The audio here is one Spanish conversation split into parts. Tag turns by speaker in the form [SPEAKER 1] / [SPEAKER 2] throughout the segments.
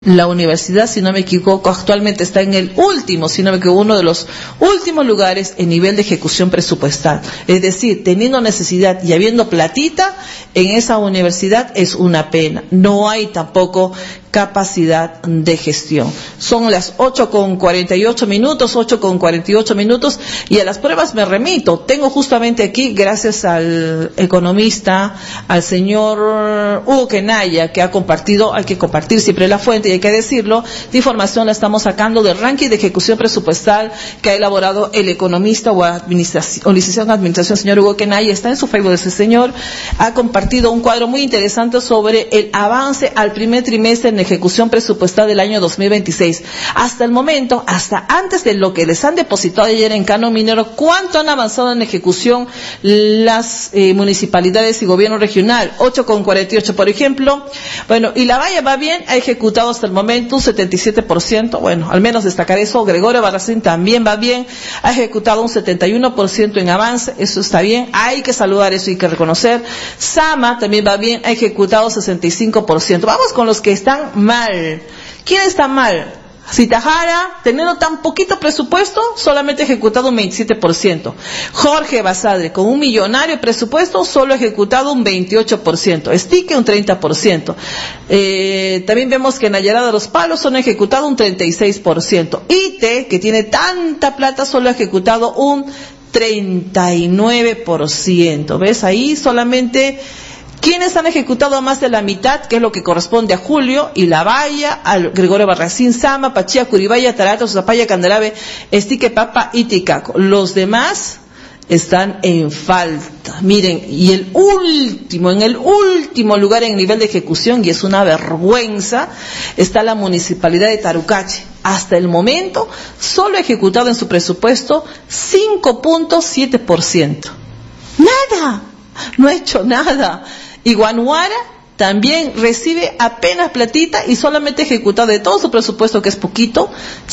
[SPEAKER 1] La universidad, si no me equivoco, actualmente está en el último, si no me equivoco, uno de los últimos lugares en nivel de ejecución presupuestal. Es decir, teniendo necesidad y habiendo platita en esa universidad es una pena. No hay tampoco capacidad de gestión. Son las 8:48 minutos, y a las pruebas me remito. Tengo justamente aquí, gracias al economista, al señor Hugo Kenaya, que ha compartido, hay que compartir siempre la fuente y hay que decirlo, la información la estamos sacando del ranking de ejecución presupuestal que ha elaborado el economista o licenciado en administración, señor Hugo Kenaya. Está en su Facebook de ese señor, ha compartido un cuadro muy interesante sobre el avance al primer trimestre en ejecución presupuestal del año 2026. Hasta el momento, hasta antes de lo que les han depositado ayer en Canon Minero, ¿cuánto han avanzado en ejecución las municipalidades y gobierno regional? 8,48, por ejemplo. Bueno, y La Valla va bien, ha ejecutado hasta el momento un 77%, bueno, al menos destacar eso. Gregorio Barracín también va bien, ha ejecutado un 71% en avance, eso está bien, hay que saludar eso, hay que reconocer. Sama también va bien, ha ejecutado 65%. Vamos con los que están mal. ¿Quién está mal? Zitajara, teniendo tan poquito presupuesto, solamente ha ejecutado un 27%. Jorge Basadre, con un millonario presupuesto, solo ha ejecutado un 28%. Estique, un 30%. También vemos que Nayará de los Palos solo ha ejecutado un 36%. ITE, que tiene tanta plata, solo ha ejecutado un 39%. ¿Ves? Ahí solamente... ¿Quiénes han ejecutado más de la mitad? Que es lo que corresponde a Julio y La Valla, a Gregorio Barracín, Sama, Pachía, Curibaya, Tarata, Susapaya, Candelabe, Estique, Papa y Ticaco. Los demás están en falta. Miren, y en el último lugar en nivel de ejecución, y es una vergüenza, está la municipalidad de Tarucache. Hasta el momento, solo ha ejecutado en su presupuesto 5.7%. ¡Nada! No ha hecho nada. Y Guanuara también recibe apenas platita y solamente ejecutado de todo su presupuesto, que es poquito,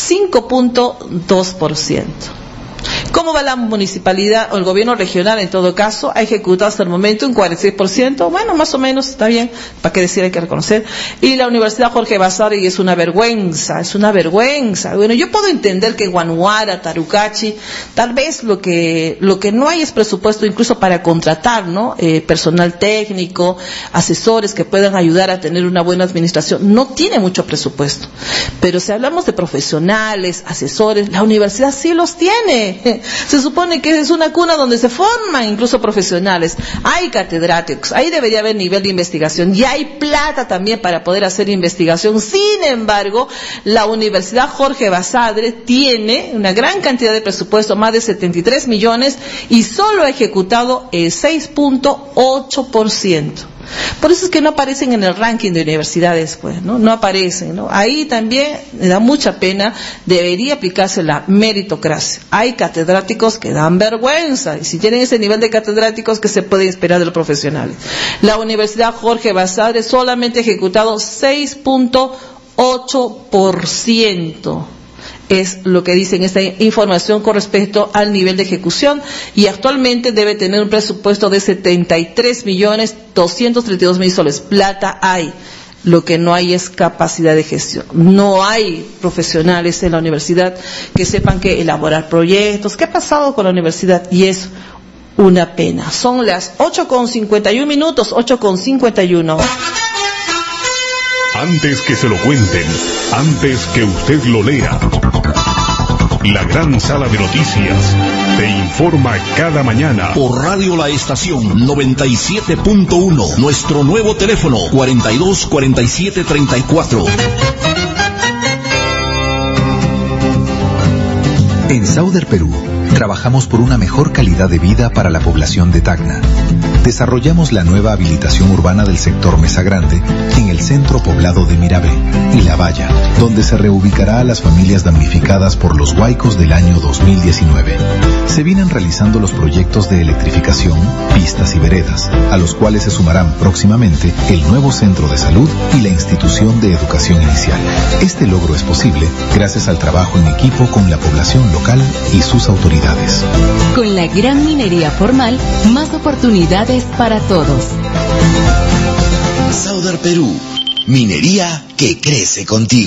[SPEAKER 1] 5.2%. ¿Cómo va la municipalidad o el gobierno regional? En todo caso, ha ejecutado hasta el momento un 46%, bueno, más o menos, está bien, para qué decir, hay que reconocer. Y la Universidad Jorge Basadre, y es una vergüenza. Bueno, yo puedo entender que Guanuara, Tarucachi, tal vez lo que no hay es presupuesto incluso para contratar, ¿no? Personal técnico, asesores que puedan ayudar a tener una buena administración. No tiene mucho presupuesto. Pero si hablamos de profesionales, asesores, la universidad sí los tiene. Se supone que es una cuna donde se forman incluso profesionales. Hay catedráticos, ahí debería haber nivel de investigación y hay plata también para poder hacer investigación. Sin embargo, la Universidad Jorge Basadre tiene una gran cantidad de presupuesto, más de 73 millones, y solo ha ejecutado el 6.8%. Por eso es que no aparecen en el ranking de universidades, pues, ¿no? No aparecen, ¿no? Ahí también me da mucha pena, debería aplicarse la meritocracia. Hay catedráticos que dan vergüenza, y si tienen ese nivel de catedráticos, ¿qué se puede esperar de los profesionales? La Universidad Jorge Basadre solamente ha ejecutado 6.8%. Es lo que dice en esta información con respecto al nivel de ejecución, y actualmente debe tener un presupuesto de 73.232.000 soles. Plata hay. Lo que no hay es capacidad de gestión. No hay profesionales en la universidad que sepan que elaborar proyectos. ¿Qué ha pasado con la universidad? Y es una pena. Son las 8:51, 8:51.
[SPEAKER 2] Antes que se lo cuenten, antes que usted lo lea, la gran sala de noticias te informa cada mañana.
[SPEAKER 3] Por Radio La Estación 97.1, nuestro nuevo teléfono 424734.
[SPEAKER 4] En Sauder Perú, trabajamos por una mejor calidad de vida para la población de Tacna. Desarrollamos la nueva habilitación urbana del sector Mesa Grande en el centro poblado de Mirabé y La Valla, donde se reubicará a las familias damnificadas por los huaicos del año 2019. Se vienen realizando los proyectos de electrificación, pistas y veredas, a los cuales se sumarán próximamente el nuevo centro de salud y la institución de educación inicial. Este logro es posible gracias al trabajo en equipo con la población local y sus autoridades.
[SPEAKER 5] Con la gran minería formal, más oportunidades para todos.
[SPEAKER 3] Sauder Perú, Minería que crece contigo.